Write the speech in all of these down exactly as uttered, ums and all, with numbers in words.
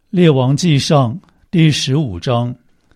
列王纪上第十五章。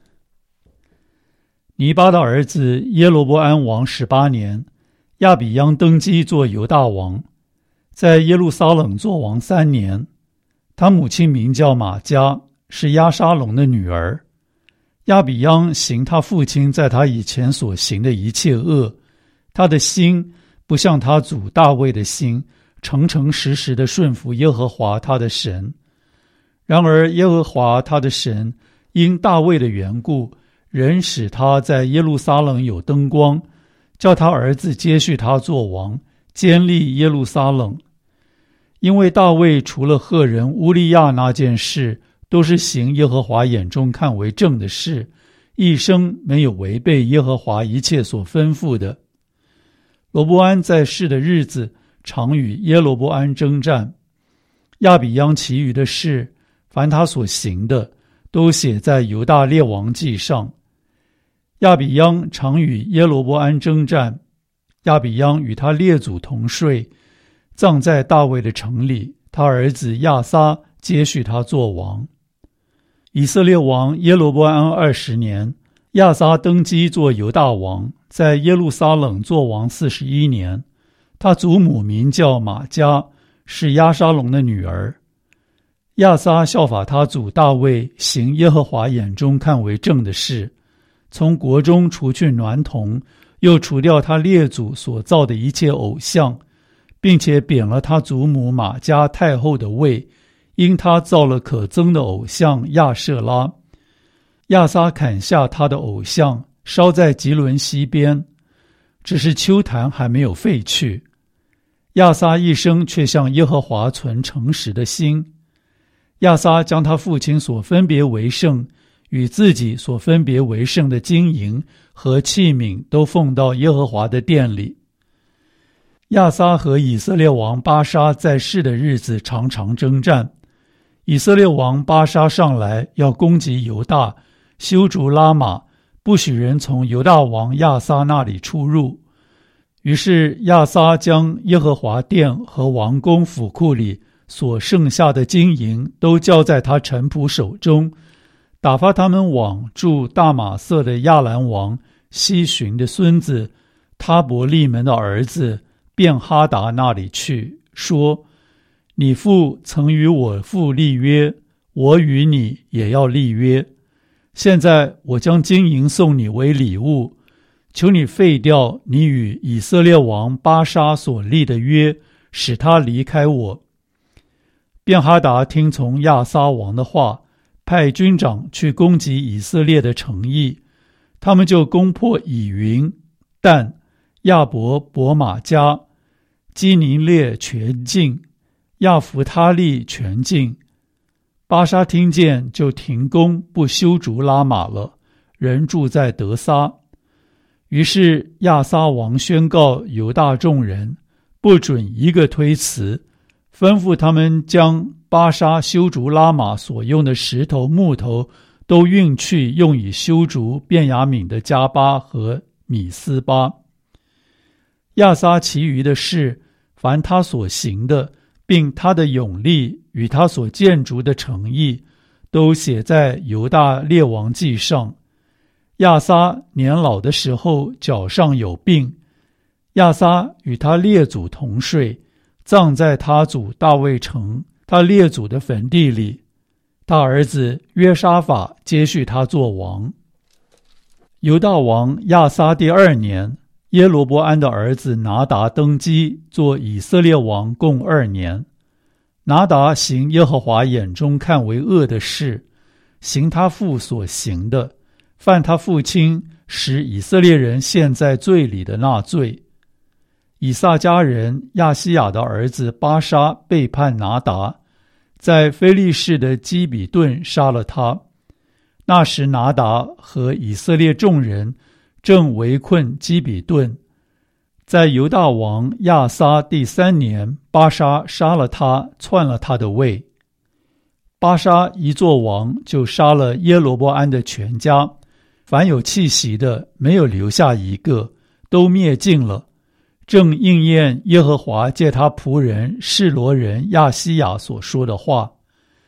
尼巴的儿子耶罗波安王十八年，亚比央登基做犹大王，在耶路撒冷做王三年。他母亲名叫玛迦，是押沙龙的女儿。亚比央行他父亲在他以前所行的一切恶，他的心不像他祖大卫的心，诚诚实实的顺服耶和华他的神。然而耶和华他的神因大卫的缘故，仍使他在耶路撒冷有灯光，叫他儿子接续他做王，坚立耶路撒冷。因为大卫除了赫人乌利亚那件事，都是行耶和华眼中看为正的事，一生没有违背耶和华一切所吩咐的。罗波安在世的日子，常与耶罗波安征战。亚比央其余的事，凡他所行的，都写在犹大列王记上。亚比央常与耶罗波安征战，亚比央与他列祖同睡，葬在大卫的城里，他儿子亚撒接续他做王。以色列王耶罗波安二十年，亚撒登基做犹大王，在耶路撒冷做王四十一年。他祖母名叫玛迦，是押沙龙的女儿。亚撒效法他祖大卫，行耶和华眼中看为正的事，从国中除去娈童，又除掉他列祖所造的一切偶像，并且贬了他祖母玛迦太后的位，因他造了可憎的偶像亚舍拉。亚撒砍下他的偶像，烧在吉伦西边，只是丘坛还没有废去。亚撒一生却向耶和华存诚实的心。亚撒将他父亲所分别为圣与自己所分别为圣的金银和器皿都奉到耶和华的殿里。亚撒和以色列王巴沙在世的日子常常征战。以色列王巴沙上来要攻击犹大，修筑拉玛，不许人从犹大王亚撒那里出入。于是亚撒将耶和华殿和王宫府库里所剩下的金银都交在他臣仆手中，打发他们往住大马色的亚兰王西寻的孙子他伯利门的儿子便哈达那里去，说：你父曾与我父立约，我与你也要立约。现在我将金银送你为礼物，求你废掉你与以色列王巴沙所立的约，使他离开我。便哈达听从亚撒王的话，派军长去攻击以色列的城邑，他们就攻破以云、但、亚伯伯玛迦、基尼列全境，亚弗他利全境。巴沙听见，就停工，不修筑拉玛了，人住在得撒。于是亚撒王宣告犹大众人，不准一个推辞，吩咐他们将巴沙修筑拉玛所用的石头木头都运去，用以修筑便雅悯的加巴和米斯巴。亚撒其余的事，凡他所行的，并他的勇力与他所建筑的城邑，都写在犹大列王记上。亚撒年老的时候脚上有病，亚撒与他列祖同睡，葬在他祖大卫城他列祖的坟地里。他儿子约沙法接续他做王。犹大王亚撒第二年，耶罗波安的儿子拿达登基做以色列王共二年。拿达行耶和华眼中看为恶的事，行他父所行的，犯他父亲使以色列人陷在罪里的那罪。以撒家人亚西亚的儿子巴沙背叛拿达，在非利士的基比顿杀了他。那时拿达和以色列众人正围困基比顿。在犹大王亚撒第三年，巴沙杀了他，篡了他的位。巴沙一做王，就杀了耶罗波安的全家，凡有气息的，没有留下一个，都灭尽了。正应验耶和华借他仆人示罗人亚西亚所说的话。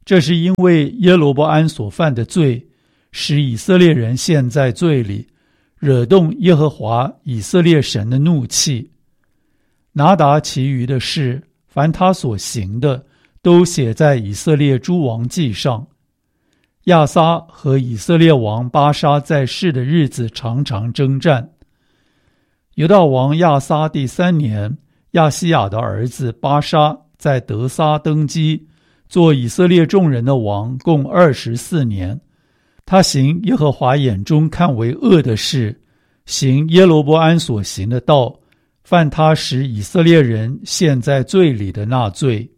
这是因为耶罗波安所犯的罪，使以色列人陷在罪里，惹动耶和华以色列神的怒气。拿达其余的事，凡他所行的，都写在以色列诸王记上。亚撒和以色列王巴沙在世的日子常常征战。犹大王亚撒第三年，亚西亚的儿子巴沙在得撒登基，做以色列众人的王，共二十四年。他行耶和华眼中看为恶的事，行耶罗波安所行的道，犯他使以色列人陷在罪里的那罪。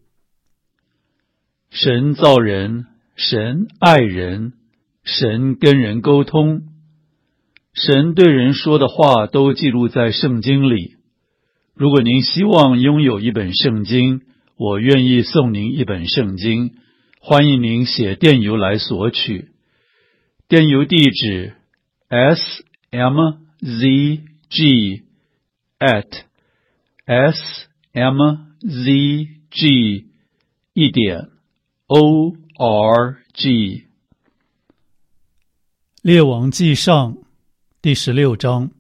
神造人，神爱人，神跟人沟通，神对人说的话都记录在圣经里。如果您希望拥有一本圣经，我愿意送您一本圣经，欢迎您写电邮来索取。电邮地址 s m z g at s m z g 一点 o r g。 列王纪上第十六章。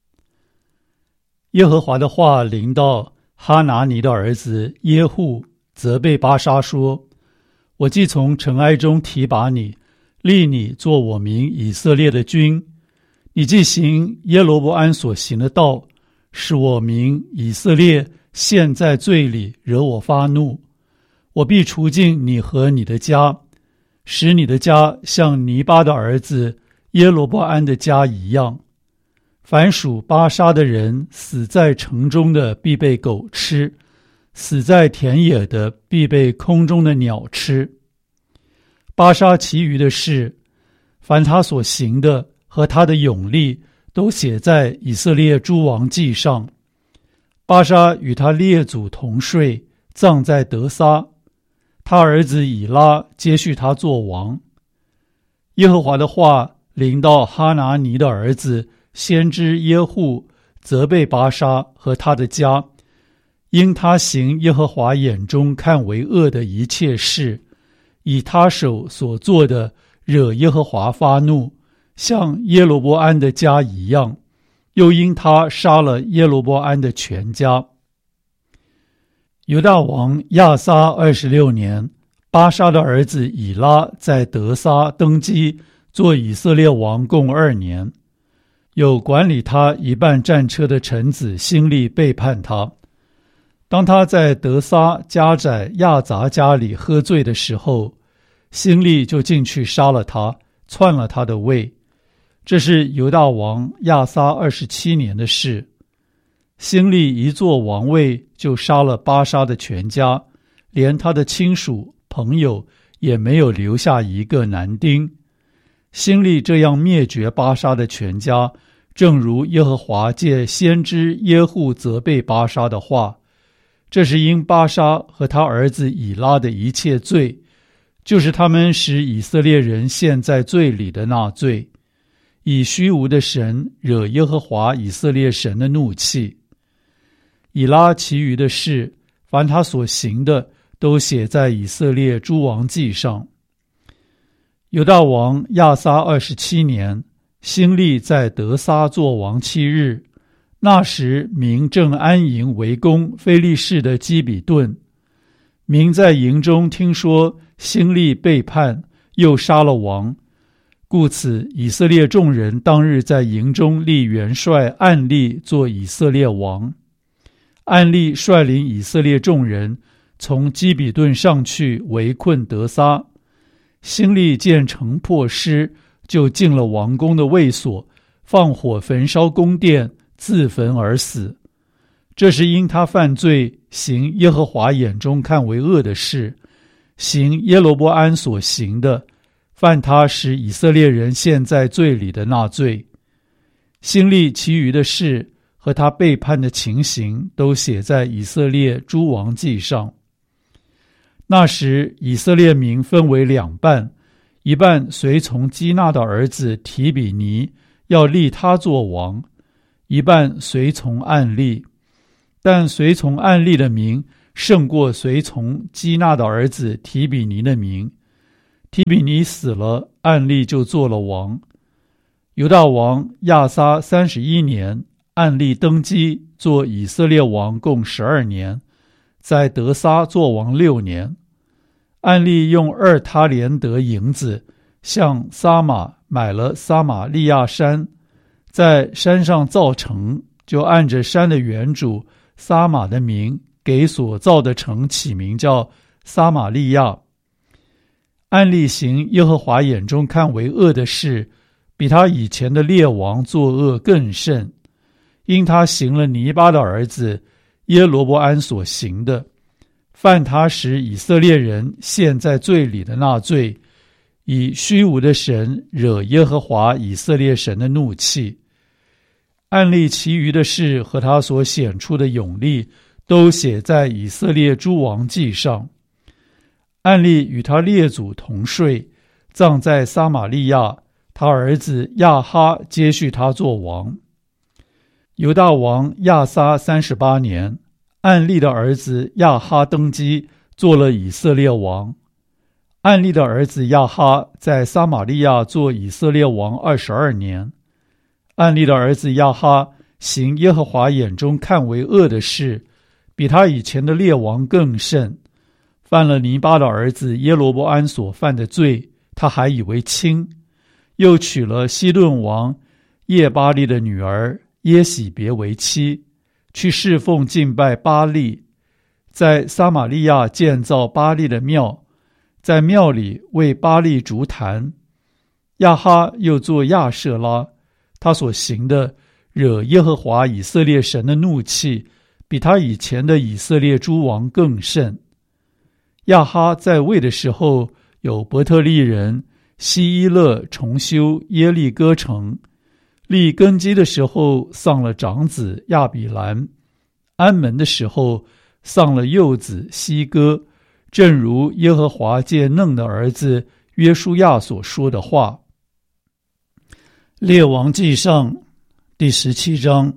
耶和华的话临到哈拿尼的儿子耶户，责备巴沙说：我既从尘埃中提拔你，立你做我民以色列的君，你既行耶罗波安所行的道，使我民以色列陷在罪里，惹我发怒，我必除尽你和你的家，使你的家像尼巴的儿子耶罗波安的家一样。凡属巴沙的人，死在城中的必被狗吃，死在田野的必被空中的鸟吃。巴沙其余的事，凡他所行的和他的勇力，都写在以色列诸王记上。巴沙与他列祖同睡，葬在得撒，他儿子以拉接续他做王。耶和华的话临到哈拿尼的儿子先知耶户，责备巴沙和他的家，因他行耶和华眼中看为恶的一切事，以他手所做的惹耶和华发怒，像耶罗波安的家一样，又因他杀了耶罗波安的全家。犹大王亚撒二十六年，巴沙的儿子以拉在得撒登基，做以色列王共二年。有管理他一半战车的臣子辛利背叛他。当他在得撒家宰亚杂家里喝醉的时候，辛利就进去杀了他，篡了他的位。这是犹大王亚撒二十七年的事。辛利一坐王位，就杀了巴沙的全家，连他的亲属朋友也没有留下一个男丁。辛利这样灭绝巴沙的全家，正如耶和华借先知耶户责备巴沙的话，这是因巴沙和他儿子以拉的一切罪，就是他们使以色列人陷在罪里的那罪，以虚无的神惹耶和华以色列神的怒气。以拉其余的事，凡他所行的，都写在以色列诸王记上。犹大王亚撒二十七年，辛利在得撒作王七日，那时民正安营围攻非利士的基比顿。民在营中听说辛利背叛，又杀了王，故此以色列众人当日在营中立元帅暗利做以色列王。暗利率领以色列众人从基比顿上去围困得撒。辛利见城破失，就进了王宫的卫所，放火焚烧宫殿，自焚而死。这是因他犯罪，行耶和华眼中看为恶的事，行耶罗波安所行的，犯他使以色列人陷在罪里的那罪。辛利其余的事和他背叛的情形，都写在以色列诸王记上。那时以色列民分为两半，一半随从基纳的儿子提比尼，要立他做王；一半随从暗利。但随从暗利的民胜过随从基纳的儿子提比尼的民。 提比尼死了，暗利就做了王。犹大王亚撒三十一年，暗利登基做以色列王，共十二年，在得撒做王六年。暗利用二他连得银子向撒玛买了撒玛利亚山，在山上造城，就按着山的原主撒玛的名，给所造的城起名叫撒玛利亚。暗利行耶和华眼中看为恶的事，比他以前的列王作恶更甚，因他行了尼巴的儿子耶罗波安所行的，犯他使以色列人陷在罪里的那罪，以虚无的神惹耶和华以色列神的怒气。暗利其余的事和他所显出的勇力，都写在以色列诸王记上。暗利与他列祖同睡，葬在撒玛利亚，他儿子亚哈接续他做王。犹大王亚撒三十八年，暗利的儿子亚哈登基，做了以色列王。暗利的儿子亚哈在撒玛利亚做以色列王二十二年。暗利的儿子亚哈行耶和华眼中看为恶的事，比他以前的列王更甚，犯了尼巴的儿子耶罗波安所犯的罪，他还以为轻，又娶了西顿王叶巴利的女儿耶喜别为妻，去侍奉敬拜巴利，在撒玛利亚建造巴利的庙，在庙里为巴利筑坛。亚哈又做亚舍拉，他所行的惹耶和华以色列神的怒气，比他以前的以色列诸王更甚。亚哈在位的时候，有伯特利人希伊勒重修耶利哥城，立根基的时候丧了长子亚比兰，安门的时候丧了幼子希哥，正如耶和华借嫩的儿子约书亚所说的话。列王记上第十七章。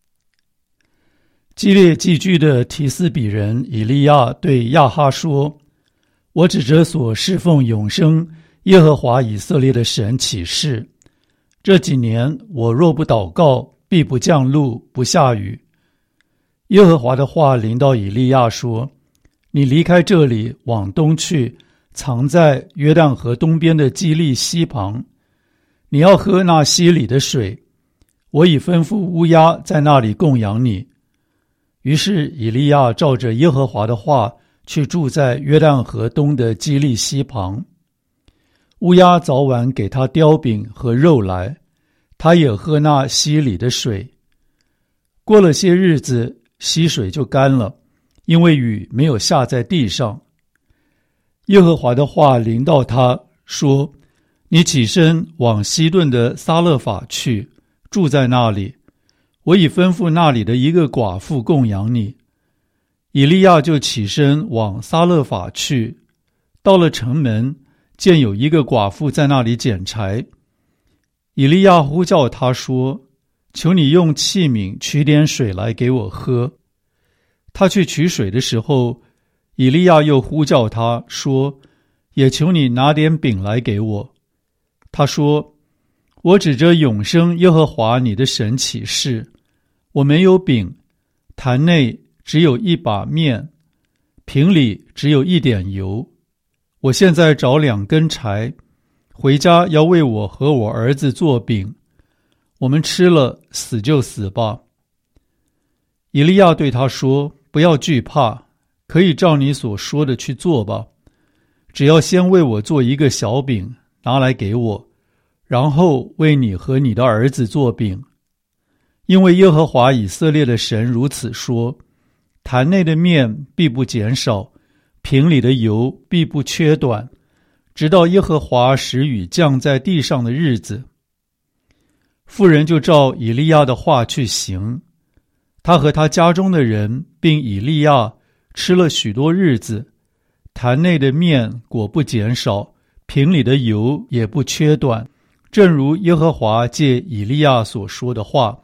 基列寄居的提斯比人以利亚对亚哈说：我指着所侍奉永生耶和华以色列的神起誓，这几年我若不祷告，必不降露，不下雨。耶和华的话临到以利亚说：你离开这里，往东去，藏在约旦河东边的基利溪旁，你要喝那溪里的水，我已吩咐乌鸦在那里供养你。于是以利亚照着耶和华的话，去住在约旦河东的基利溪旁。乌鸦早晚给他雕饼和肉来，他也喝那溪里的水。过了些日子，溪水就干了，因为雨没有下在地上。耶和华的话临到他说：你起身往西顿的撒勒法去，住在那里，我已吩咐那里的一个寡妇供养你。以利亚就起身往撒勒法去，到了城门，见有一个寡妇在那里捡柴。以利亚呼叫他说：求你用器皿取点水来给我喝。他去取水的时候，以利亚又呼叫他说：也求你拿点饼来给我。他说：我指着永生耶和华你的神起誓，我没有饼，坛内只有一把面，瓶里只有一点油。我现在找两根柴，回家要为我和我儿子做饼，我们吃了，死就死吧。以利亚对他说：不要惧怕，可以照你所说的去做吧，只要先为我做一个小饼，拿来给我，然后为你和你的儿子做饼。因为耶和华以色列的神如此说：坛内的面必不减少，瓶里的油必不缺短，直到耶和华使雨降在地上的日子。妇人就照以利亚的话去行，他和他家中的人并以利亚吃了许多日子，坛内的面果不减少，瓶里的油也不缺短，正如耶和华借以利亚所说的话。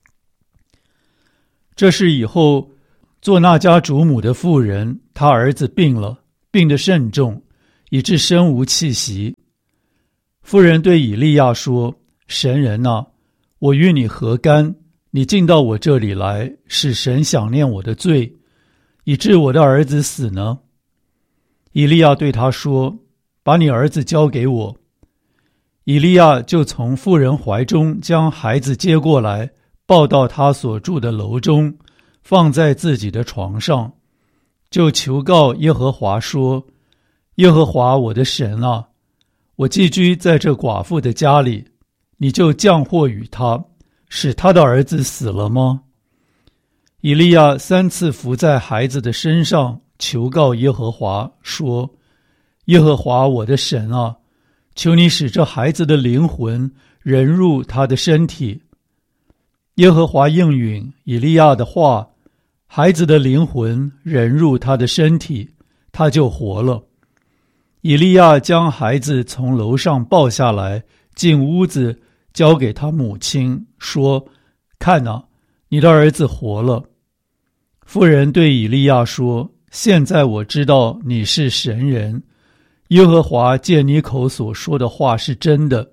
这事以后，做那家主母的妇人，她儿子病了，病得甚重， 以致身无气息。妇人对以利亚说：神人啊，我与你何干？你进到我这里来，使神想念我的罪，以致我的儿子死呢？以利亚对他说：把你儿子交给我。以利亚就从妇人怀中将孩子接过来，抱到他所住的楼中，放在自己的床上，就求告耶和华说：耶和华我的神啊，我寄居在这寡妇的家里，你就降祸与他，使他的儿子死了吗？以利亚三次伏在孩子的身上，求告耶和华说：耶和华我的神啊，求你使这孩子的灵魂人入他的身体。耶和华应允以利亚的话，孩子的灵魂人入他的身体，他就活了。以利亚将孩子从楼上抱下来，进屋子，交给他母亲，说：看哪，你的儿子活了。妇人对以利亚说：现在我知道你是神人，耶和华借你口所说的话是真的。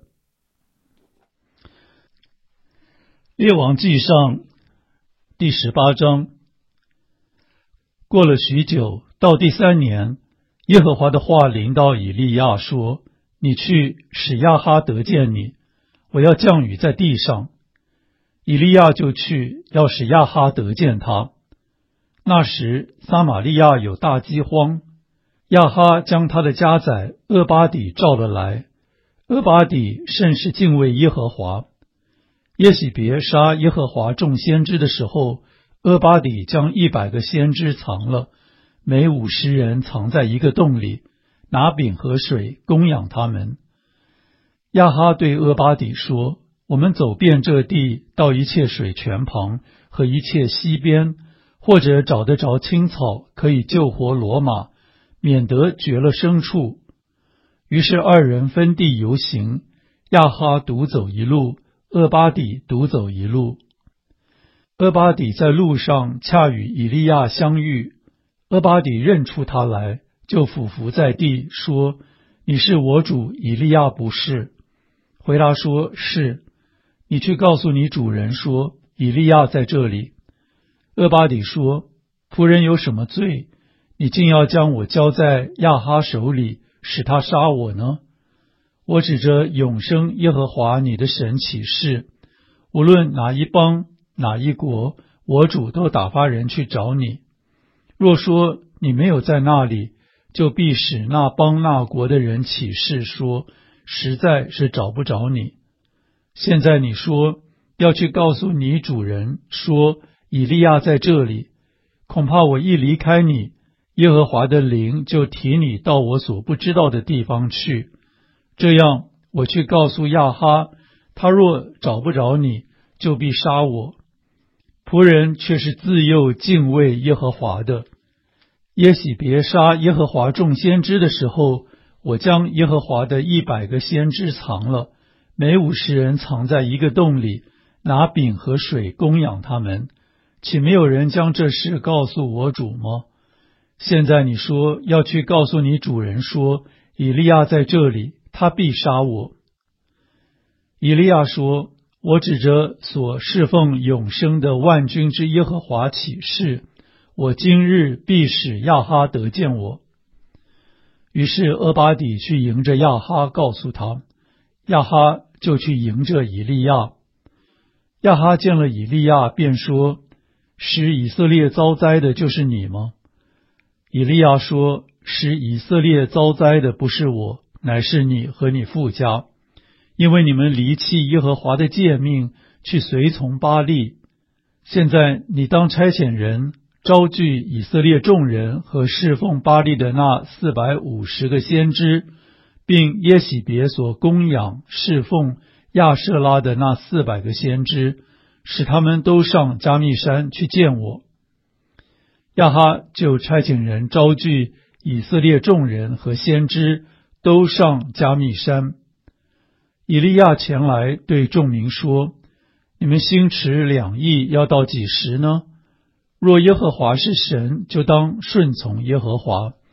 列王纪上第十八章。过了许久，到第三年，耶和华的话临到以利亚说：你去，使亚哈得见你，我要降雨在地上。以利亚就去，要使亚哈得见他。那时撒玛利亚有大饥荒，亚哈将他的家宰俄巴底召了来。俄巴底甚是敬畏耶和华。耶洗别杀耶和华众先知的时候，俄巴底将一百个先知藏了，每五十人藏在一个洞里，拿饼和水供养他们。亚哈对俄巴底说：我们走遍这地，到一切水泉旁和一切溪边，或者找得着青草，可以救活骡马，免得绝了牲畜。于是二人分地游行，亚哈独走一路，俄巴底独走一路。俄巴底在路上恰与以利亚相遇，俄巴底认出他来，就俯伏在地，说：你是我主以利亚不是？回答说：是。你去告诉你主人说，以利亚在这里。俄巴底说：仆人有什么罪？你竟要将我交在亚哈手里，使他杀我呢？我指着永生耶和华你的神起誓，无论哪一邦哪一国，我主都打发人去找你。若说你没有在那里，就必使那邦那国的人起誓说，实在是找不着你。现在你说要去告诉你主人说，以利亚在这里，恐怕我一离开你，耶和华的灵就提你到我所不知道的地方去。这样我去告诉亚哈，他若找不着你，就必杀我。仆人却是自幼敬畏耶和华的。耶洗别杀耶和华众先知的时候，我将耶和华的一百个先知藏了，每五十人藏在一个洞里，拿饼和水供养他们。岂没有人将这事告诉我主吗？现在你说要去告诉你主人说，以利亚在这里，他必杀我。以利亚说：我指着所侍奉永生的万军之耶和华起誓，我今日必使亚哈得见我。于是俄巴底去迎着亚哈，告诉他，亚哈就去迎着以利亚。亚哈见了以利亚，便说：使以色列遭灾的就是你吗？以利亚说：使以色列遭灾的不是我，乃是你和你父家，因为你们离弃耶和华的诫命，去随从巴力。现在你当差遣人招聚以色列众人和侍奉巴力的那四百五十个先知，并耶洗别所供养侍奉亚舍拉的那四百个先知，使他们都上加密山去见我。亚哈就差遣人招聚以色列众人和先知，都上加密山。以利亚前来对众民说：你们心持两意要到几时呢？若耶和华是神，就当顺从耶和华；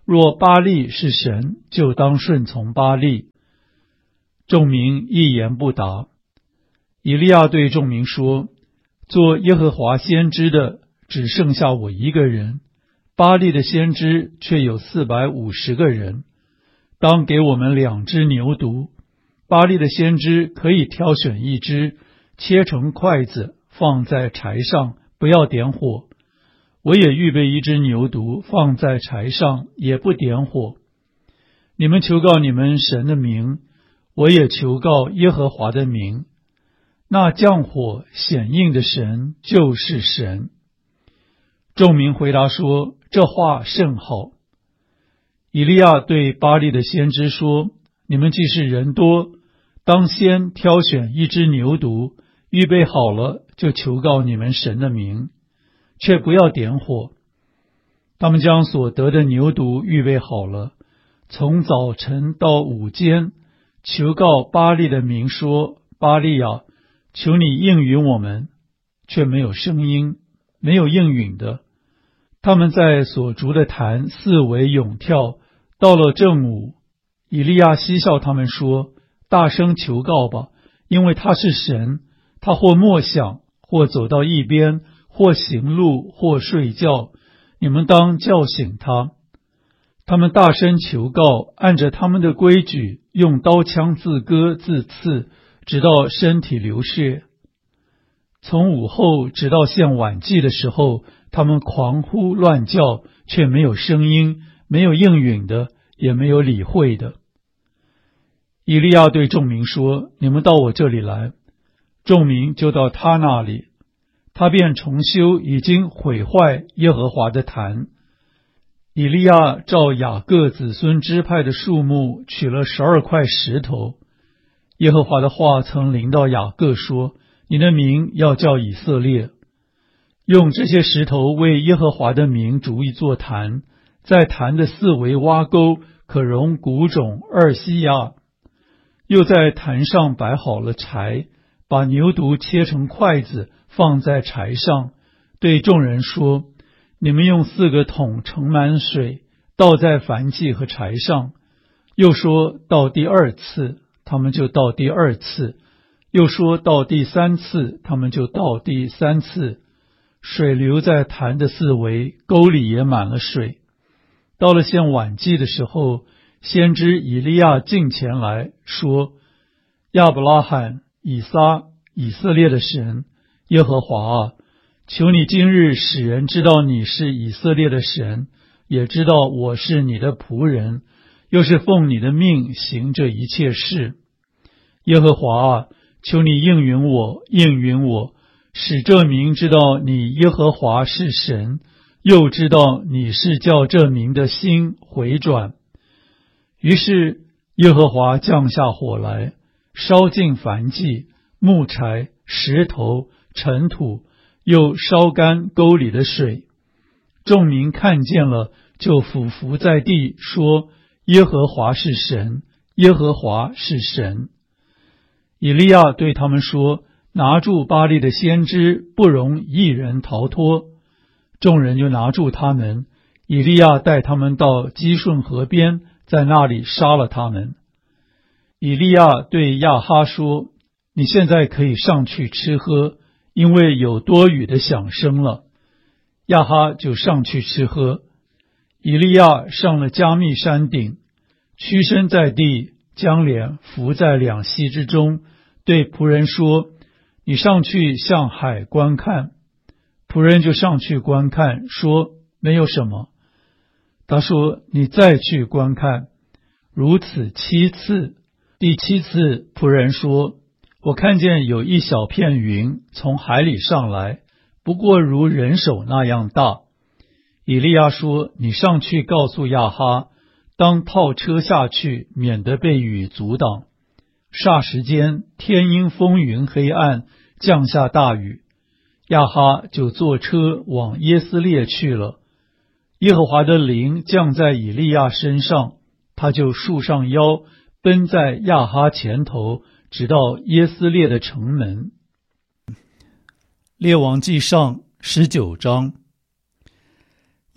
若巴力是神，就当顺从巴力。”众民一言不答。以利亚对众民说：“做耶和华先知的只剩下我一个人，巴力的先知却有四百五十个人。当给我们两只牛犊，巴力的先知可以挑选一只，切成筷子，放在柴上，不要点火。我也预备一只牛犊，放在柴上，也不点火。你们求告你们神的名，我也求告耶和华的名。那降火显应的神就是神。”众民回答说：“这话甚好。”以利亚对巴力的先知说：“你们既是人多，当先挑选一只牛犊，预备好了，就求告你们神的名，却不要点火。”他们将所得的牛犊预备好了，从早晨到午间，求告巴力的名说：“巴力啊，求你应允我们。”却没有声音，没有应允的。他们在所筑的坛四围咏跳。到了正午，以利亚嬉笑他们说：“大声求告吧，因为他是神，他或默想，或走到一边，或行路，或睡觉，你们当叫醒他。”他们大声求告，按着他们的规矩，用刀枪自割自刺，直到身体流血。从午后直到献晚祭的时候，他们狂呼乱叫，却没有声音，没有应允的，也没有理会的。以利亚对众民说：“你们到我这里来。”众民就到他那里，他便重修已经毁坏耶和华的坛。以利亚照雅各子孙支派的数目取了十二块石头。耶和华的话曾临到雅各说：“你的名要叫以色列。”用这些石头为耶和华的名筑一座坛，在坛的四围挖沟，可容谷种二西亚。又在坛上摆好了柴，把牛犊切成筷子，放在柴上，对众人说：“你们用四个桶盛满水，倒在燔祭和柴上。”又说到第二次，他们就倒第二次；又说到第三次，他们就倒第三次。水流在坛的四围，沟里也满了水。到了献晚祭的时候，先知以利亚近前来说：“亚伯拉罕、以撒、以色列的神耶和华啊，求你今日使人知道你是以色列的神，也知道我是你的仆人，又是奉你的命行这一切事。耶和华啊，求你应允我，应允我，使这民知道你耶和华是神，又知道你是叫这民的心回转。”于是耶和华降下火来，烧尽燔祭、木柴、石头、尘土，又烧干沟里的水。众民看见了，就俯伏在地，说：“耶和华是神，耶和华是神。”以利亚对他们说：“拿住巴力的先知，不容一人逃脱。”众人就拿住他们。以利亚带他们到基顺河边，在那里杀了他们。以利亚对亚哈说：“你现在可以上去吃喝，因为有多雨的响声了。”亚哈就上去吃喝。以利亚上了加密山顶，屈身在地，将脸伏在两膝之中，对仆人说：“你上去向海观看。”仆人就上去观看，说：“没有什么。”他说：“你再去观看。”如此七次。第七次，仆人说：“我看见有一小片云从海里上来，不过如人手那样大。”以利亚说：“你上去告诉亚哈，当套车下去，免得被雨阻挡。”霎时间，天阴风云黑暗，降下大雨。亚哈就坐车往耶斯列去了。耶和华的灵降在以利亚身上，他就束上腰，奔在亚哈前头，直到耶斯列的城门。列王纪上十九章。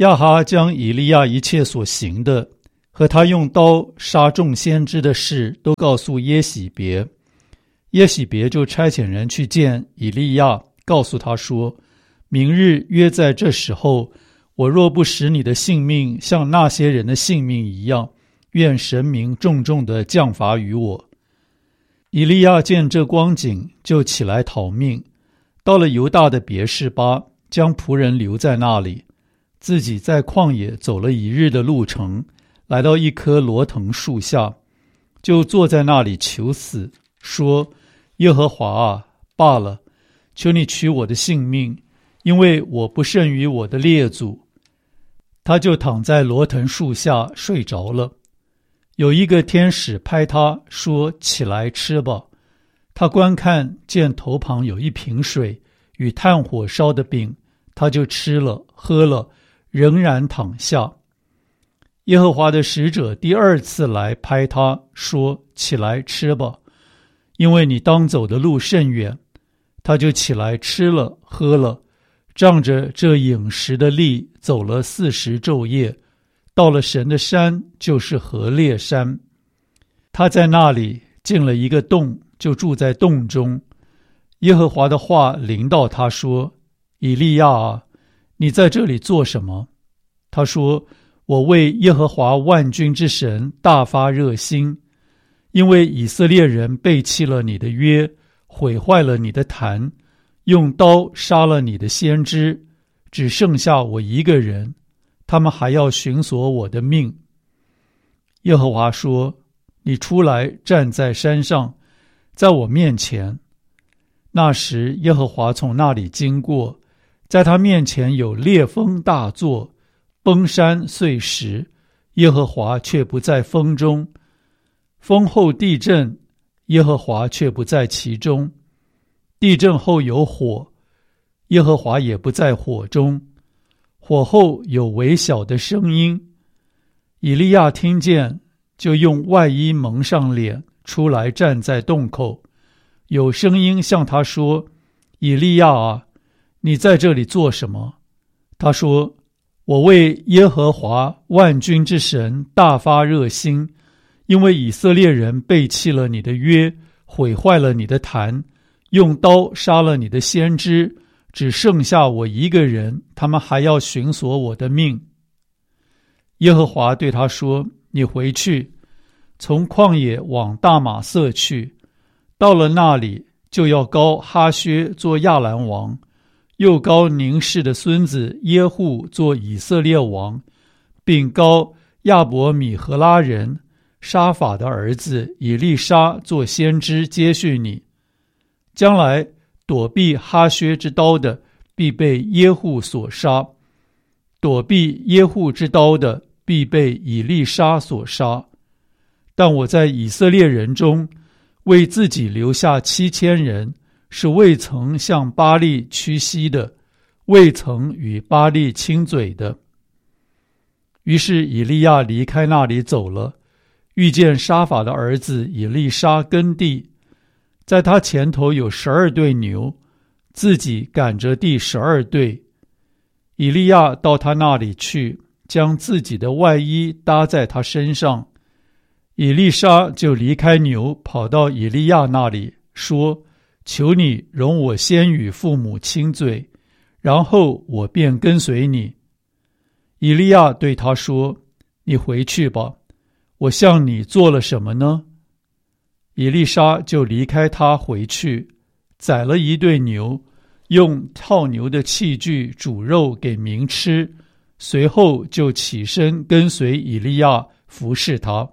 亚哈将以利亚一切所行的和他用刀杀众先知的事都告诉耶洗别，耶洗别就差遣人去见以利亚，告诉他说，明日约在这时候，我若不使你的性命像那些人的性命一样，愿神明重重地降罚于我。以利亚见这光景，就起来逃命，到了犹大的别是巴，将仆人留在那里，自己在旷野走了一日的路程，来到一棵罗藤树下，就坐在那里求死，说，耶和华啊，罢了，求你取我的性命，因为我不胜于我的列祖。他就躺在罗藤树下睡着了。有一个天使拍他说，起来吃吧。他观看，见头旁有一瓶水与炭火烧的饼，他就吃了喝了，仍然躺下。耶和华的使者第二次来拍他说，起来吃吧，因为你当走的路甚远。他就起来吃了喝了，仗着这饮食的力，走了四十昼夜，到了神的山，就是何烈山。他在那里进了一个洞，就住在洞中。耶和华的话临到他说，以利亚啊，你在这里做什么？他说，我为耶和华万军之神大发热心，因为以色列人背弃了你的约，毁坏了你的坛，用刀杀了你的先知，只剩下我一个人，他们还要寻索我的命。耶和华说，你出来站在山上，在我面前。那时耶和华从那里经过，在他面前有烈风大作，崩山碎石，耶和华却不在风中。风后地震，耶和华却不在其中。地震后有火，耶和华也不在火中。火后有微小的声音，以利亚听见，就用外衣蒙上脸，出来站在洞口。有声音向他说，以利亚啊，你在这里做什么？他说，我为耶和华万军之神大发热心，因为以色列人背弃了你的约，毁坏了你的坛，用刀杀了你的先知，只剩下我一个人，他们还要寻索我的命。耶和华对他说，你回去，从旷野往大马色去，到了那里，就要膏哈薛做亚兰王，又膏宁氏的孙子耶户做以色列王，并膏亚伯米和拉人沙法的儿子以利沙做先知接续你。将来躲避哈薛之刀的，必被耶户所杀；躲避耶户之刀的，必被以利沙所杀。但我在以色列人中为自己留下七千人，是未曾向巴力屈膝的，未曾与巴力亲嘴的。于是以利亚离开那里走了，遇见沙法的儿子以利沙耕地，在他前头有十二对牛，自己赶着第十二对。以利亚到他那里去，将自己的外衣搭在他身上。以利沙就离开牛，跑到以利亚那里，说，求你容我先与父母亲嘴，然后我便跟随你。以利亚对他说，你回去吧，我向你做了什么呢？以利沙就离开他回去，宰了一对牛，用套牛的器具煮肉给民吃，随后就起身跟随以利亚，服侍他。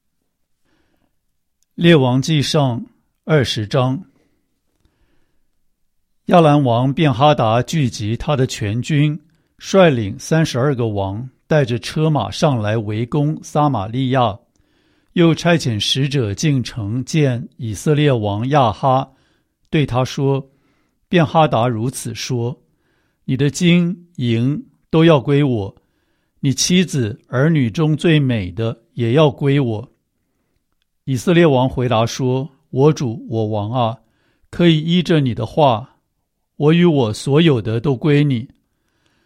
列王纪上二十章。亚兰王便哈达聚集他的全军，率领三十二个王，带着车马上来围攻撒玛利亚，又差遣使者进城见以色列王亚哈，对他说，便哈达如此说，你的金银都要归我，你妻子儿女中最美的也要归我。以色列王回答说，我主我王啊，可以依着你的话，我与我所有的都归你。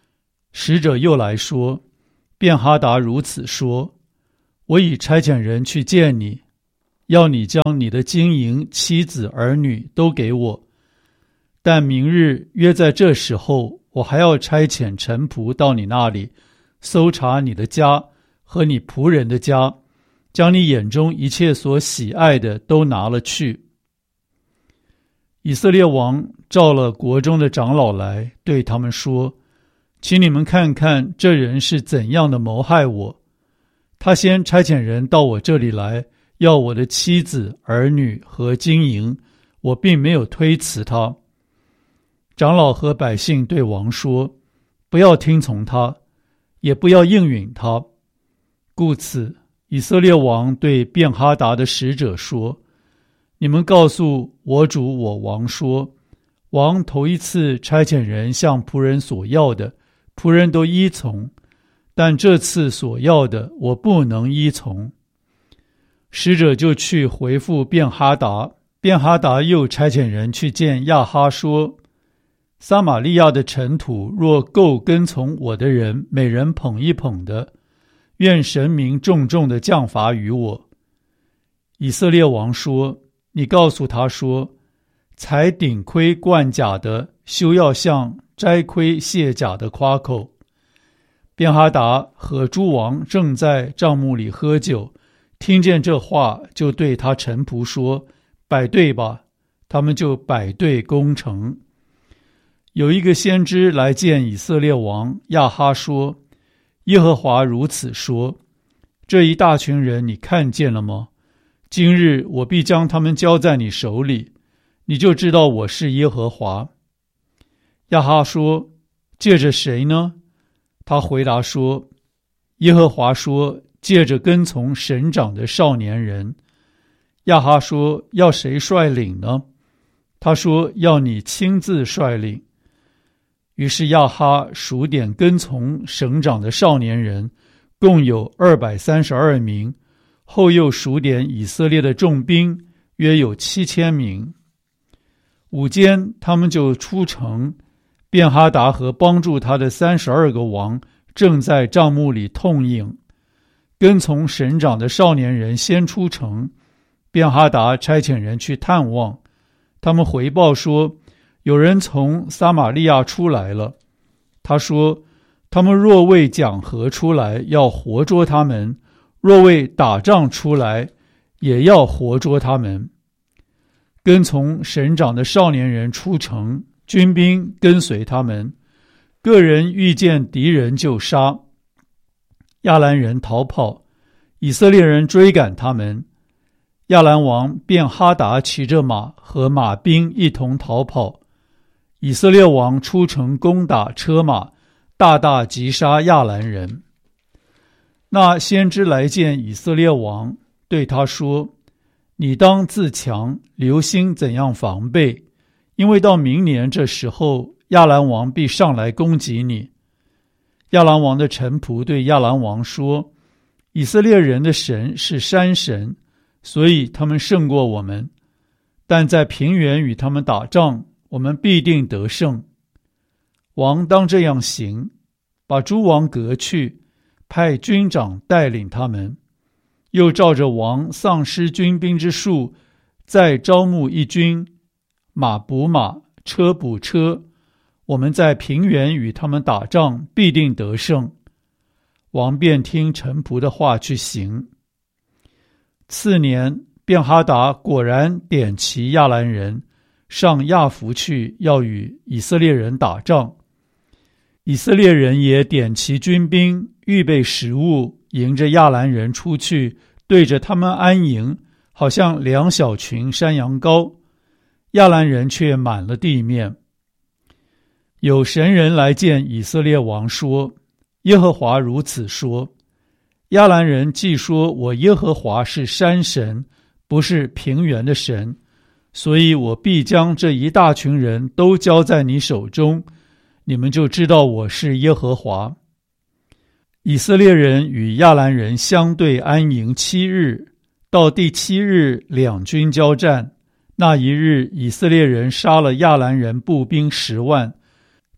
使者又来说，便哈达如此说，我已差遣人去见你，要你将你的金银、妻子、儿女都给我。但明日约在这时候，我还要差遣臣仆到你那里，搜查你的家和你仆人的家，将你眼中一切所喜爱的都拿了去。以色列王召了国中的长老来，对他们说，请你们看看这人是怎样的谋害我。他先差遣人到我这里来，要我的妻子、儿女和金银，我并没有推辞他。长老和百姓对王说，不要听从他，也不要应允他。故此，以色列王对便哈达的使者说，你们告诉我主我王说，王头一次差遣人向仆人所要的，仆人都依从，但这次所要的，我不能依从。使者就去回复便哈达，便哈达又差遣人去见亚哈说，撒玛利亚的尘土若够跟从我的人每人捧一捧的，愿神明重重的降罚于我。以色列王说，你告诉他说，才顶盔贯甲的休要向摘盔卸甲的夸口。便哈达和诸王正在帐幕里喝酒，听见这话，就对他臣仆说，摆队吧。他们就摆队攻城。有一个先知来见以色列王亚哈说，耶和华如此说，这一大群人你看见了吗？今日我必将他们交在你手里，你就知道我是耶和华。亚哈说，借着谁呢？他回答说，耶和华说，借着跟从神长的少年人。亚哈说，要谁率领呢？他说，要你亲自率领。于是亚哈数点跟从省长的少年人，共有二百三十二名，后又数点以色列的重兵，约有七千名。午间，他们就出城，便哈达和帮助他的三十二个王正在帐幕里痛饮。跟从省长的少年人先出城，便哈达差遣人去探望，他们回报说，有人从撒玛利亚出来了。他说，他们若为讲和出来，要活捉他们；若为打仗出来，也要活捉他们。跟从省长的少年人出城，军兵跟随他们，个人遇见敌人就杀。亚兰人逃跑，以色列人追赶他们。亚兰王便哈达骑着马和马兵一同逃跑。以色列王出城攻打车马，大大击杀亚兰人。那先知来见以色列王，对他说，你当自强，留心怎样防备，因为到明年这时候，亚兰王必上来攻击你。亚兰王的臣仆对亚兰王说，以色列人的神是山神，所以他们胜过我们，但在平原与他们打仗，我们必定得胜。王当这样行，把诸王革去，派军长带领他们，又照着王丧失军兵之数，再招募一军，马补马，车补车，我们在平原与他们打仗，必定得胜。王便听臣仆的话去行。次年，便哈达果然点齐亚兰人，上亚弗去，要与以色列人打仗。以色列人也点齐军兵，预备食物，迎着亚兰人出去，对着他们安营，好像两小群山羊羔。亚兰人却满了地面。有神人来见以色列王说，耶和华如此说，亚兰人既说我耶和华是山神，不是平原的神，所以我必将这一大群人都交在你手中，你们就知道我是耶和华。以色列人与亚兰人相对安营七日，到第七日两军交战。那一日，以色列人杀了亚兰人步兵十万，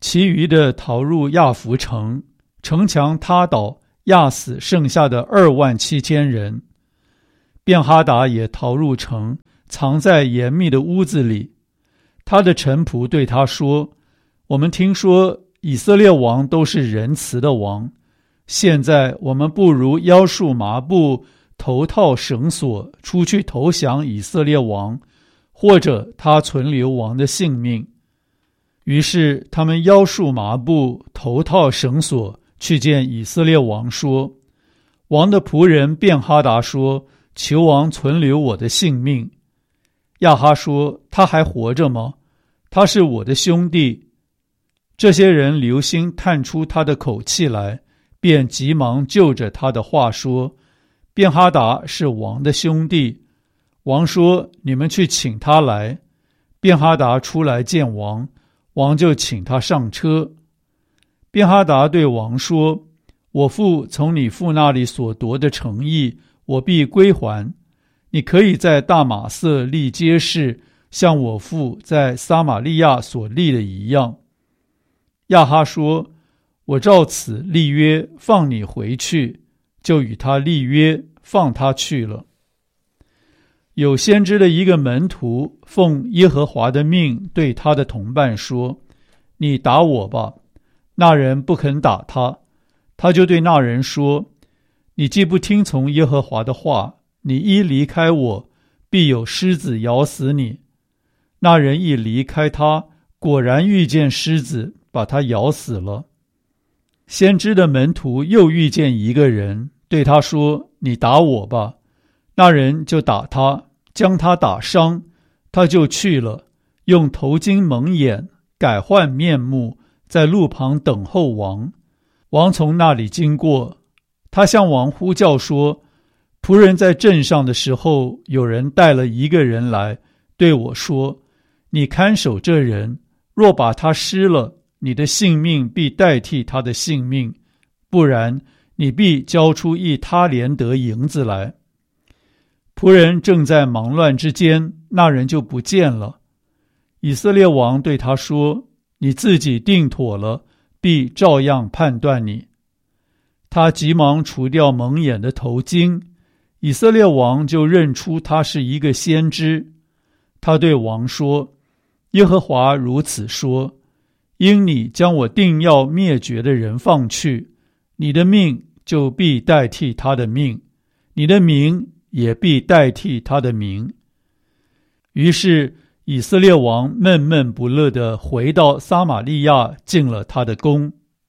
其余的逃入亚弗城，城墙塌倒，压死剩下的二万七千人。便哈达也逃入城，藏在严密的屋子里。他的臣仆对他说：我们听说以色列王都是仁慈的王，现在我们不如腰束麻布，头套绳索，出去投降以色列王，或者他存留王的性命。于是他们腰束麻布，头套绳索，去见以色列王说：王的仆人便哈达说，求王存留我的性命。亚哈说：他还活着吗？他是我的兄弟。这些人留心探出他的口气来，便急忙就着他的话说：便哈达是王的兄弟。王说：你们去请他来。便哈达出来见王，王就请他上车。便哈达对王说：我父从你父那里所夺的诚意，我必归还。你可以在大马色立街市，像我父在撒玛利亚所立的一样。亚哈说：我照此立约，放你回去。就与他立约，放他去了。有先知的一个门徒奉耶和华的命对他的同伴说：你打我吧。那人不肯打他，他就对那人说：你既不听从耶和华的话，你一离开我，必有狮子咬死你。那人一离开他，果然遇见狮子，把他咬死了。先知的门徒又遇见一个人，对他说：你打我吧。那人就打他，将他打伤，他就去了，用头巾蒙眼，改换面目，在路旁等候王。王从那里经过，他向王呼叫说：仆人在镇上的时候，有人带了一个人来，对我说：你看守这人，若把他失了，你的性命必代替他的性命，不然你必交出一他连得银子来。仆人正在忙乱之间，那人就不见了。以色列王对他说：你自己定妥了，必照样判断你。他急忙除掉蒙眼的头巾，以色列王就认出他是一个先知。他对王说：耶和华如此说，因你将我定要灭绝的人放去，你的命就必代替他的命，你的名也必代替他的名。于是以色列王闷闷不乐地回到撒玛利亚，进了他的宫。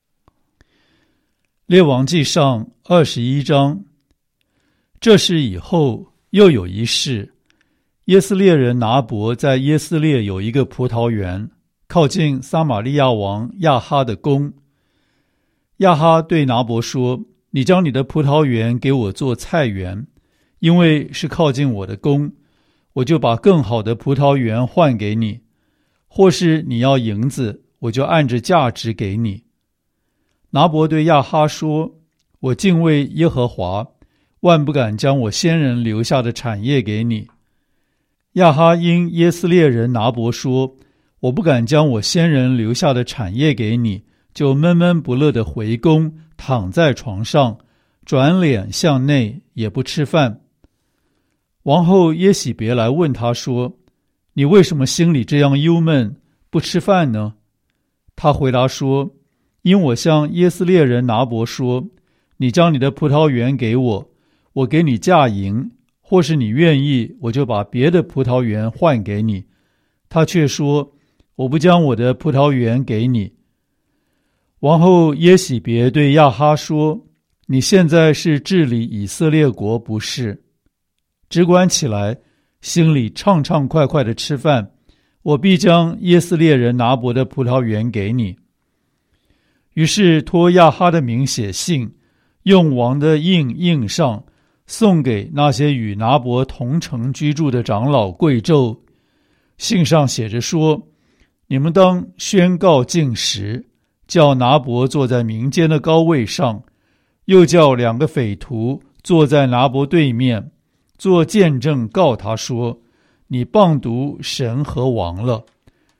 列王记上二十一章。这事以后又有一事，耶斯列人拿伯在耶斯列有一个葡萄园，靠近撒玛利亚王亚哈的宫。亚哈对拿伯说：你将你的葡萄园给我做菜园，因为是靠近我的宫，我就把更好的葡萄园换给你，或是你要银子，我就按着价值给你。拿伯对亚哈说：我敬畏耶和华，万不敢将我先人留下的产业给你。亚哈因耶斯列人拿伯说：我不敢将我先人留下的产业给你，就闷闷不乐地回宫，躺在床上，转脸向内，也不吃饭。王后耶喜别来问他说：你为什么心里这样忧闷，不吃饭呢？他回答说：因我向耶斯列人拿伯说，你将你的葡萄园给我，我给你价银，或是你愿意，我就把别的葡萄园换给你。他却说：我不将我的葡萄园给你。王后耶喜别对亚哈说：你现在是治理以色列国，不是？只管起来，心里畅畅快快地吃饭，我必将耶斯列人拿伯的葡萄园给你。于是托亚哈的名写信，用王的印印上，送给那些与拿伯同城居住的长老贵胄。信上写着说：你们当宣告禁食，叫拿伯坐在民间的高位上，又叫两个匪徒坐在拿伯对面，做见证告他说：你谤读神和王了。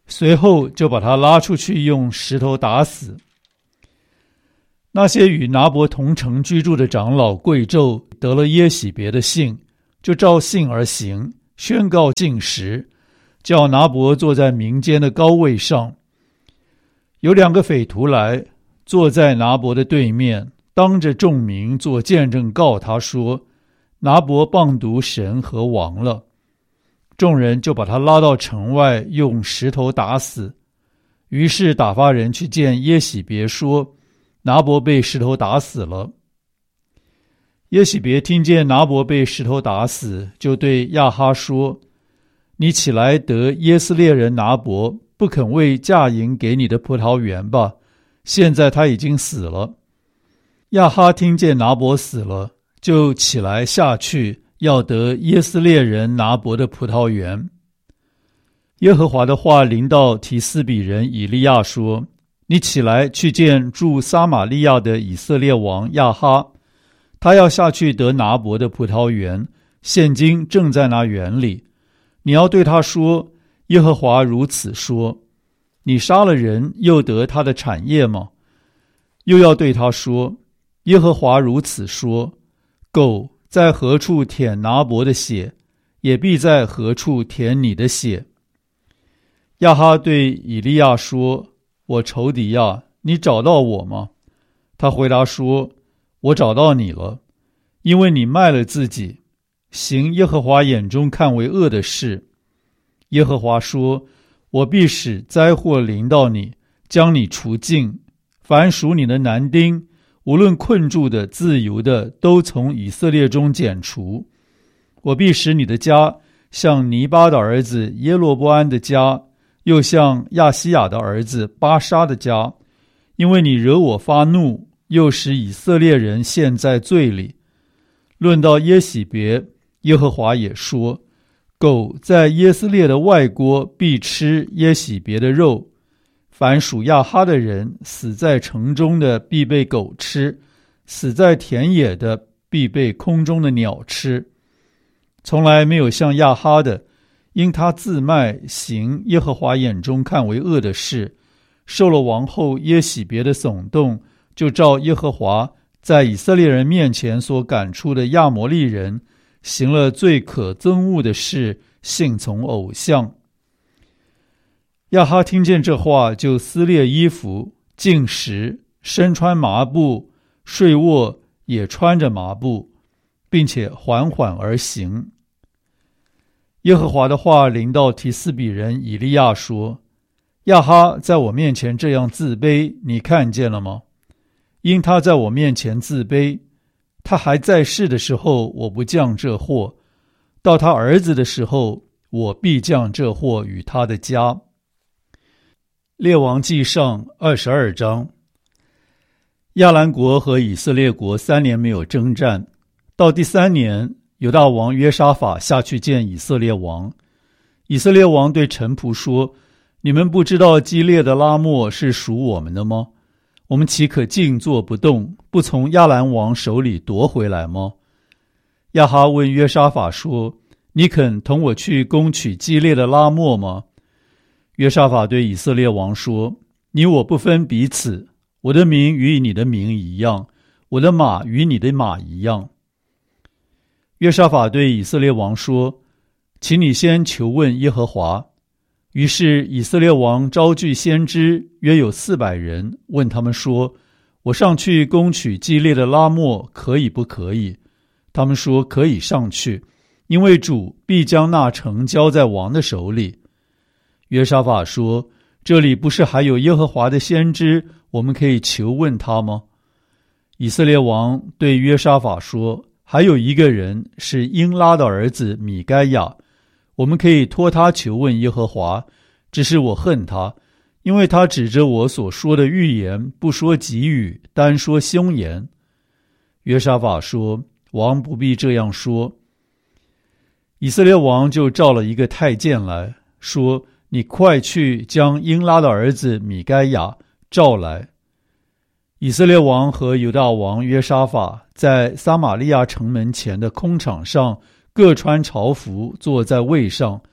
随后就把他拉出去，用石头打死。那些与拿伯同城居住的长老贵胄得了耶洗别的信，就照信而行，宣告禁食，叫拿伯坐在民间的高位上。有两个匪徒来，坐在拿伯的对面，当着众民做见证，告他说，拿伯谤读神和王了。众人就把他拉到城外，用石头打死。于是打发人去见耶洗别，说，拿伯被石头打死了。耶洗别听见拿伯被石头打死，就对亚哈说，你起来得耶斯列人拿伯不肯为嫁银给你的葡萄园吧，现在他已经死了。亚哈听见拿伯死了，就起来下去，要得耶斯列人拿伯的葡萄园。耶和华的话临到提斯比人以利亚说，你起来去见住撒玛利亚的以色列王亚哈，他要下去得拿伯的葡萄园，现今正在那园里。你要对他说，耶和华如此说，你杀了人，又得他的产业吗？又要对他说，耶和华如此说，狗在何处舔拿伯的血，也必在何处舔你的血。亚哈对以利亚说，我仇敌呀，你找到我吗？他回答说，我找到你了，因为你卖了自己，行耶和华眼中看为恶的事。耶和华说，我必使灾祸临到你，将你除尽，凡属你的男丁，无论困住的自由的，都从以色列中剪除。我必使你的家像尼巴的儿子耶罗波安的家，又像亚西亚的儿子巴沙的家，因为你惹我发怒，又使以色列人陷在罪里。论到耶洗别，耶和华也说，狗在耶斯列的外郭必吃耶洗别的肉，凡属亚哈的人，死在城中的必被狗吃，死在田野的必被空中的鸟吃。从来没有像亚哈的，因他自卖行耶和华眼中看为恶的事，受了王后耶洗别的耸动，就照耶和华在以色列人面前所赶出的亚摩利人，行了最可憎恶的事，信从偶像。亚哈听见这话，就撕裂衣服，进食，身穿麻布，睡卧也穿着麻布，并且缓缓而行。耶和华的话临到提斯比人以利亚说，亚哈在我面前这样自卑，你看见了吗？因他在我面前自卑，他还在世的时候，我不降这祸，到他儿子的时候，我必降这祸与他的家。列王记上二十二章。亚兰国和以色列国三年没有征战，到第三年，犹大王约沙法下去见以色列王。以色列王对臣仆说，你们不知道基列的拉末是属我们的吗？我们岂可静坐不动，不从亚兰王手里夺回来吗？亚哈问约沙法说，你肯同我去攻取基列的拉末吗？约沙法对以色列王说，你我不分彼此，我的名与你的名一样，我的马与你的马一样。约沙法对以色列王说，请你先求问耶和华。于是以色列王招聚先知，约有四百人，问他们说，我上去攻取基列的拉末可以不可以？他们说可以上去，因为主必将那城交在王的手里。约沙法说，这里不是还有耶和华的先知，我们可以求问他吗？以色列王对约沙法说，还有一个人是英拉的儿子米该亚，我们可以托他求问耶和华，只是我恨他，因为他指着我所说的预言，不说吉语，单说凶言。约沙法说，王不必这样说。以色列王就召了一个太监来说，你快去将英拉的儿子米该亚召来。以色列王和犹大王约沙法在撒玛利亚城门前的空场上，各穿朝服，坐在位上，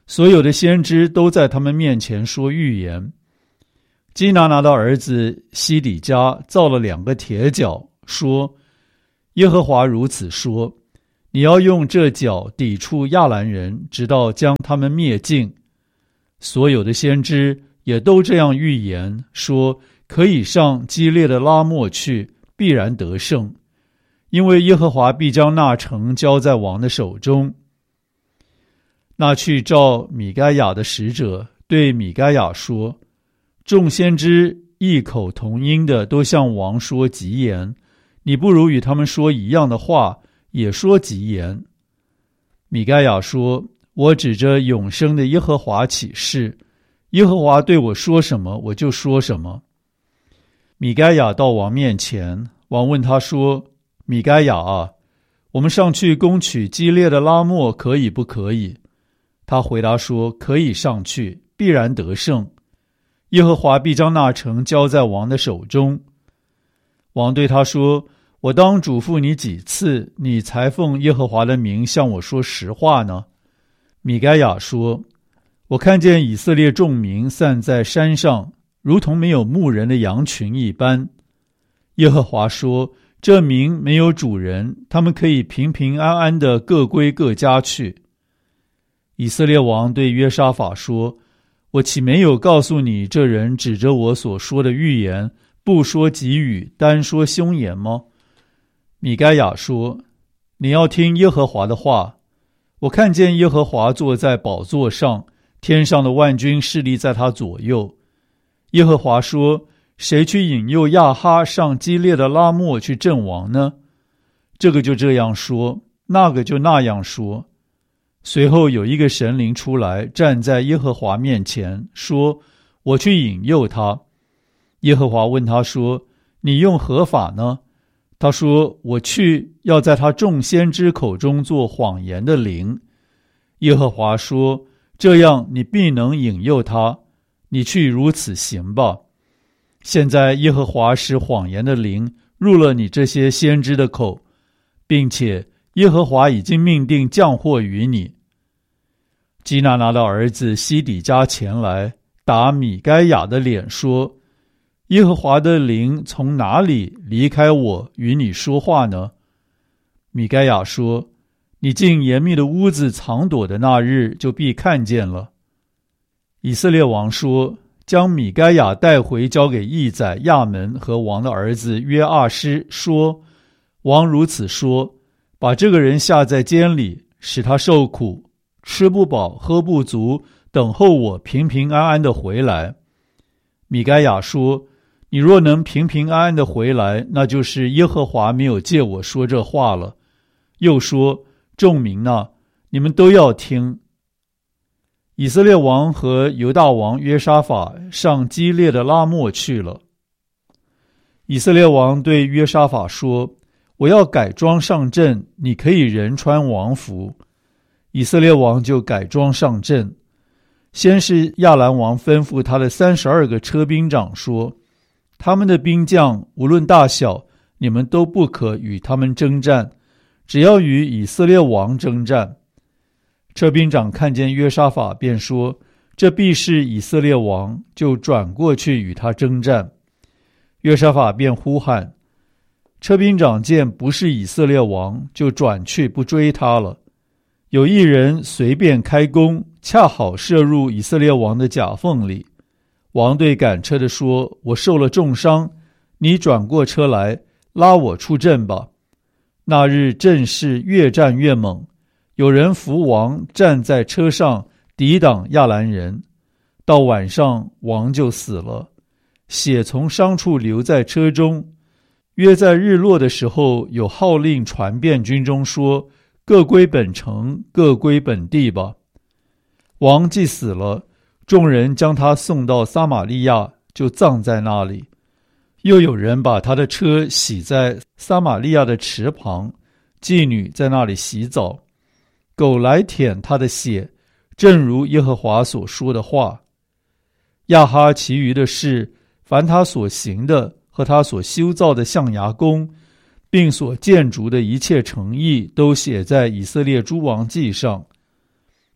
所有的先知都在他们面前说预言。基拿拿的儿子西底家造了两个铁角，说：耶和华如此说，你要用这角抵触亚兰人，直到将他们灭尽。所有的先知也都这样预言，说可以上基列的拉末去，必然得胜，因为耶和华必将那城交在王的手中。那去召米该亚的使者对米该亚说：众先知异口同音的都向王说吉言，你不如与他们说一样的话，也说吉言。米该亚说：我指着永生的耶和华起誓，耶和华对我说什么，我就说什么。米该亚到王面前，王问他说：米该亚啊，我们上去攻取基列的拉末可以不可以？他回答说：可以上去，必然得胜，耶和华必将那城交在王的手中。王对他说：我当嘱咐你几次，你才奉耶和华的名向我说实话呢？米该亚说：我看见以色列众民散在山上，如同没有牧人的羊群一般。耶和华说：这民没有主人，他们可以平平安安地各归各家去。以色列王对约沙法说：我岂没有告诉你，这人指着我所说的预言，不说吉语，单说凶言吗？米该亚说：你要听耶和华的话。我看见耶和华坐在宝座上，天上的万军侍立在他左右。耶和华说：谁去引诱亚哈上基列的拉末去阵亡呢？这个就这样说，那个就那样说。随后有一个神灵出来，站在耶和华面前，说：我去引诱他。耶和华问他说：你用何法呢？他说：我去要在他众先知口中做谎言的灵。耶和华说：这样你必能引诱他，你去如此行吧。现在耶和华使谎言的灵入了你这些先知的口，并且耶和华已经命定降祸于你。基拿拿的儿子西底家前来，打米该亚的脸说：耶和华的灵从哪里离开我与你说话呢？米该亚说：你进严密的屋子藏躲的那日，就必看见了。以色列王说：将米该亚带回交给义宰亚门和王的儿子约阿施，说：王如此说，把这个人下在监里，使他受苦，吃不饱喝不足，等候我平平安安的回来。米该亚说：你若能平平安安的回来，那就是耶和华没有借我说这话了。又说：众民啊，你们都要听。以色列王和犹大王约沙法上基列的拉末去了。以色列王对约沙法说：我要改装上阵，你可以人穿王服。以色列王就改装上阵。先是亚兰王吩咐他的三十二个车兵长说：他们的兵将无论大小，你们都不可与他们征战，只要与以色列王征战。车兵长看见约沙法，便说：这必是以色列王，就转过去与他征战。约沙法便呼喊，车兵长见不是以色列王，就转去不追他了。有一人随便开弓，恰好射入以色列王的甲缝里。王对赶车的说：我受了重伤，你转过车来，拉我出阵吧。那日阵势越战越猛，有人扶王站在车上抵挡亚兰人，到晚上王就死了，血从伤处流在车中。约在日落的时候，有号令传遍军中说：各归本城，各归本地吧。王既死了，众人将他送到撒玛利亚，就葬在那里。又有人把他的车洗在撒玛利亚的池旁，妓女在那里洗澡，狗来舔他的血，正如耶和华所说的话。亚哈其余的事，凡他所行的和他所修造的象牙宫，并所建筑的一切城邑，都写在以色列诸王记上。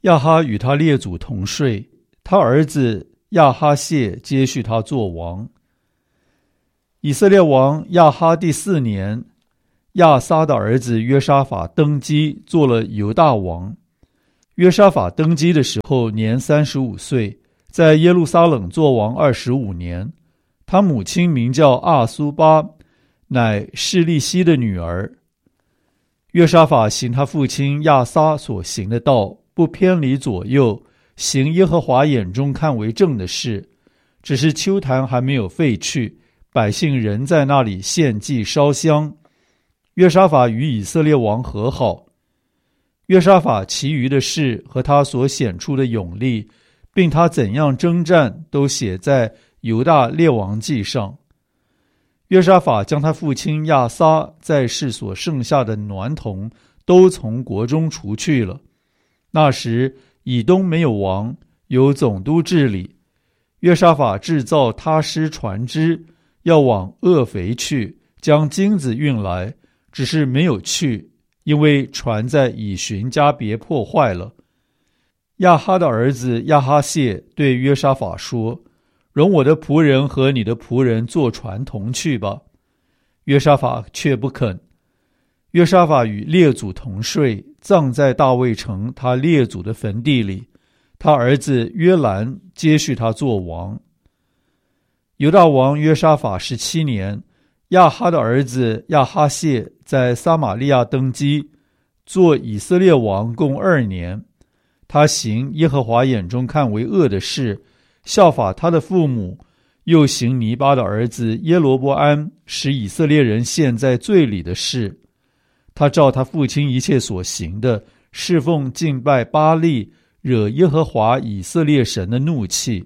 亚哈与他列祖同睡，他儿子亚哈谢接续他作王。以色列王亚哈第四年，亚撒的儿子约沙法登基，做了犹大王。约沙法登基的时候年三十五岁，在耶路撒冷作王二十五年。他母亲名叫阿苏巴，乃示利希的女儿。约沙法行他父亲亚撒所行的道，不偏离左右，行耶和华眼中看为正的事。只是丘坛还没有废去，百姓仍在那里献祭烧香。约沙法与以色列王和好。约沙法其余的事和他所显出的勇力，并他怎样征战，都写在犹大列王记上。约沙法将他父亲亚撒在世所剩下的孌童都从国中除去了。那时以东没有王，有总督治理。约沙法制造他施船只，要往厄肥去，将金子运来，只是没有去，因为船在以寻加别破坏了。亚哈的儿子亚哈谢对约沙法说：容我的仆人和你的仆人坐船同去吧。约沙法却不肯。约沙法与列祖同睡，葬在大卫城他列祖的坟地里。他儿子约兰接续他作王。犹大王约沙法十七年，亚哈的儿子亚哈谢在撒玛利亚登基，做以色列王共二年。他行耶和华眼中看为恶的事，效法他的父母，又行尼巴的儿子耶罗波安使以色列人陷在罪里的事。他照他父亲一切所行的，侍奉敬拜巴力，惹耶和华以色列神的怒气。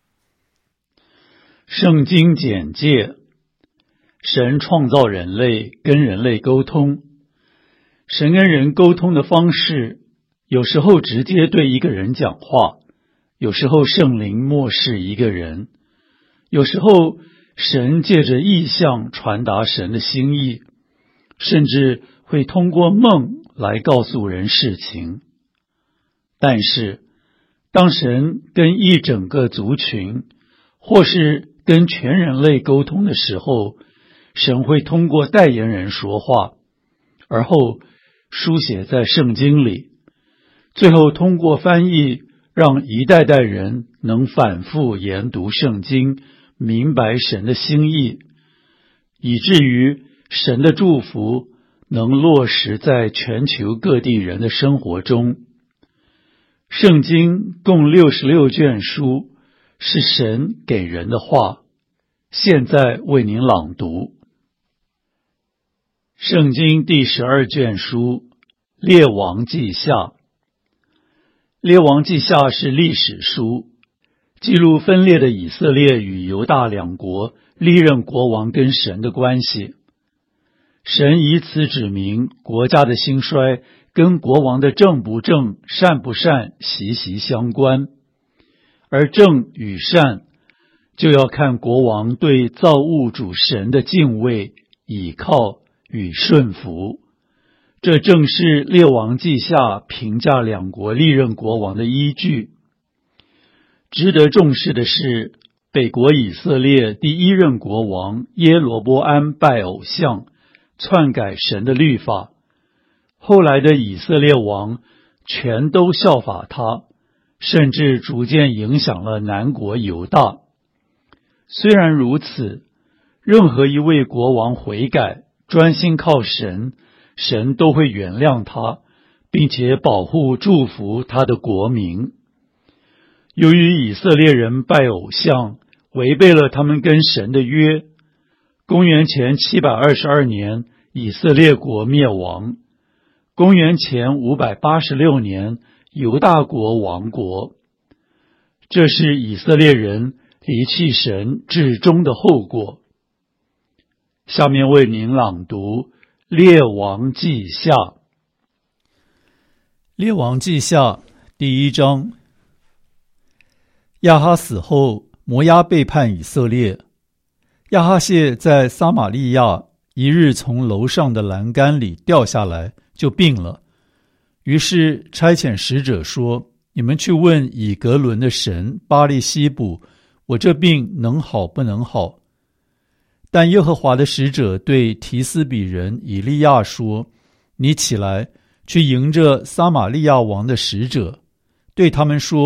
圣经简介：神创造人类，跟人类沟通。神跟人沟通的方式，有时候直接对一个人讲话，有时候圣灵默示一个人，有时候神借着异象传达神的心意，甚至会通过梦来告诉人事情。但是当神跟一整个族群，或是跟全人类沟通的时候，神会通过代言人说话，而后书写在圣经里，最后通过翻译，让一代代人能反复研读圣经，明白神的心意，以至于神的祝福能落实在全球各地人的生活中。圣经共六十六卷书，是神给人的话。现在为您朗读。圣经第十二卷书，列王记下。列王记下是历史书，记录分裂的以色列与犹大两国历任国王跟神的关系。神以此指明国家的兴衰跟国王的正不正、善不善息息相关，而正与善就要看国王对造物主神的敬畏、倚靠与顺服。这正是列王记下评价两国历任国王的依据。值得重视的是，北国以色列第一任国王耶罗波安拜偶像，篡改神的律法，后来的以色列王全都效法他，甚至逐渐影响了南国犹大。虽然如此，任何一位国王悔改，专心靠神，神都会原谅他，并且保护祝福他的国民。由于以色列人拜偶像，违背了他们跟神的约，公元前七百二十二年，以色列国灭亡。公元前五百八十六年，犹大国亡国。这是以色列人离弃神至终的后果。下面为您朗读列王记下。列王记下第一章。亚哈死后，摩押背叛以色列。亚哈谢在撒玛利亚一日从楼上的栏杆里掉下来，就病了。于是差遣使者说： 你们去问以格伦的神巴利西卜，我这病能好不能好？”但耶和华的使者对提斯比人以利亚说：“你起来，去迎着撒玛利亚王的使者，对他们说：